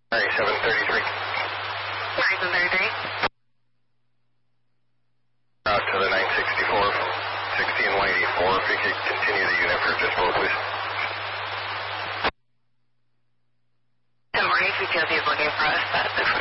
Alright, 733. 733. Out to the 964 from 60 and 184. If you could continue the unit for just both, please. Good morning, CTOC is looking for us at the